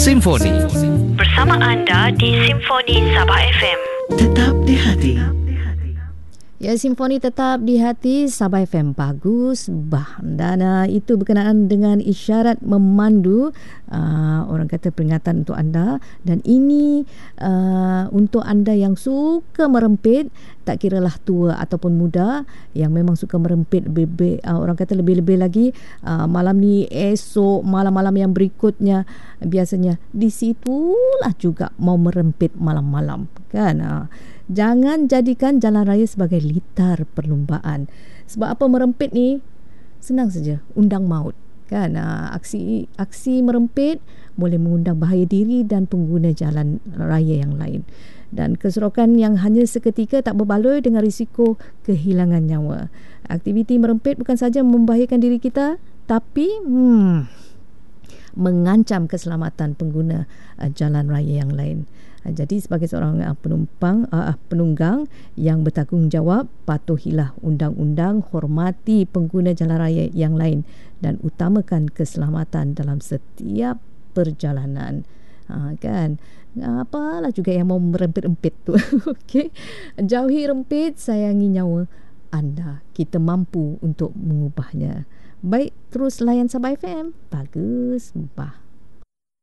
Simfoni. Bersama anda di Simfoni Sabah FM. Tetap di hati. Ya, Simfoni tetap di hati. Sabah FM bagus bah. Dan itu berkenaan dengan isyarat memandu, orang kata peringatan untuk anda. Dan ini untuk anda yang suka merempit, tak kiralah tua ataupun muda, yang memang suka merempit lebih, orang kata lebih-lebih lagi, malam ni, esok, malam-malam yang berikutnya, biasanya di situlah juga mau merempit malam-malam kan. Jangan jadikan jalan raya sebagai litar perlumbaan. Sebab apa merempit ni? Senang saja, undang maut kan. Aksi merempit boleh mengundang bahaya diri dan pengguna jalan raya yang lain. Dan keserokan yang hanya seketika tak berbaloi dengan risiko kehilangan nyawa. Aktiviti merempit bukan saja membahayakan diri kita, tapi mengancam keselamatan pengguna jalan raya yang lain. Jadi sebagai seorang penunggang yang bertanggungjawab, patuhilah undang-undang, hormati pengguna jalan raya yang lain dan utamakan keselamatan dalam setiap perjalanan. Kan, apalah juga yang mau merempit-rempit tu. Okey, jauhi rempit, sayangi nyawa anda. Kita mampu untuk mengubahnya. Baik, terus layan Sabah FM. Bagus, bah.